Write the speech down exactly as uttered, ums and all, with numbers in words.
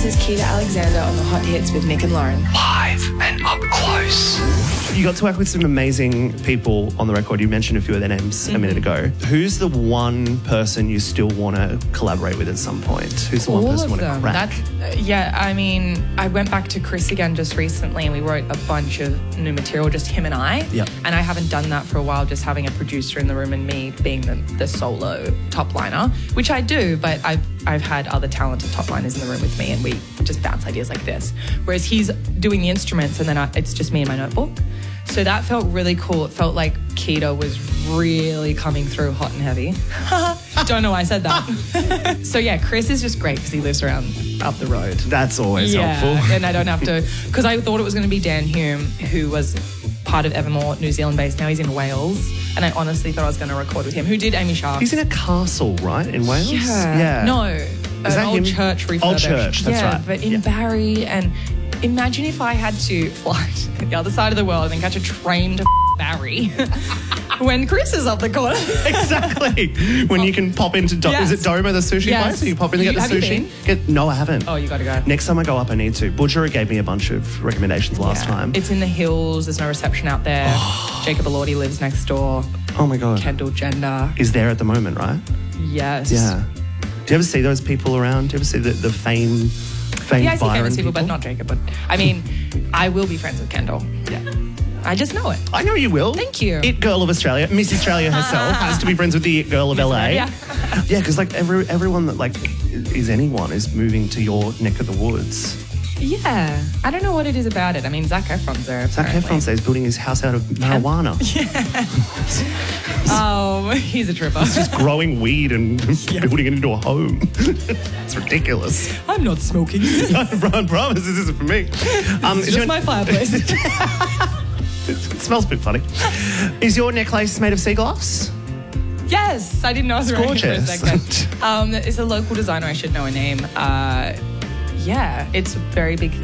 This is Keita Alexander on the Hot Hits with Nick and Lauren. Live and up close. You got to work with some amazing people on the record. You mentioned a few of their names mm-hmm. a minute ago. Who's the one person you still want to collaborate with at some point? Who's the All one person you of want to them. crack? That, uh, yeah, I mean, I went back to Chris again just recently and we wrote a bunch of new material, just him and I. Yep. And I haven't done that for a while, just having a producer in the room and me being the, the solo top liner, which I do, but I've, I've had other talented top liners in the room with me and we just bounce ideas like this. Whereas he's doing the instruments and then I, it's just me and my notebook. So that felt really cool. It felt like Keita was really coming through hot and heavy. Don't know why I said that. So yeah, Chris is just great because he lives around up the road. That's always yeah, helpful. And I don't have to, because I thought it was going to be Dan Hume, who was part of Evermore, New Zealand based. Now he's in Wales. And I honestly thought I was going to record with him, who did Amy Sharp. He's in a castle, right, in Wales? Yeah. yeah. No, Is an that old him? church refurbished. Old church, that's yeah, right. But in yeah. Barrie, and imagine if I had to fly to the other side of the world and catch a train to Barrie when Chris is up the corner. Exactly. When you can pop into, Do- Yes. is it Doma, the sushi Yes. place? So you pop in and get You- the have you sushi? been? Get, no, I haven't. Oh, you got to go. Next time I go up, I need to. Budjera gave me a bunch of recommendations last Yeah. time. It's in the hills. There's no reception out there. Jacob Elordi lives next door. Oh my God. Kendall Jenner. Is there at the moment, right? Yes. Yeah. Do you ever see those people around? Do you ever see the, the fame, fame Yeah, I see Byron famous people, but not Jacob. But I mean, I will be friends with Kendall. Yeah. I just know it. I know you will. Thank you. It girl of Australia, Miss Australia herself, has to be friends with the it girl of L A. Yeah. Yeah, because like every everyone that like is anyone is moving to your neck of the woods. Yeah. I don't know what it is about it. I mean, Zac Efron's there. Zac apparently. Efron says building his house out of marijuana. Oh, he's a tripper. He's just growing weed and building it into a home. It's ridiculous. I'm not smoking. I promise this isn't for me. Um, It's is just your- my fireplace. It smells a bit funny. Is your necklace made of sea glass? Yes, I didn't know I was wearing it for a gorgeous. second. Um, it's a local designer. I should know her name. Uh, yeah, it's a very big thing.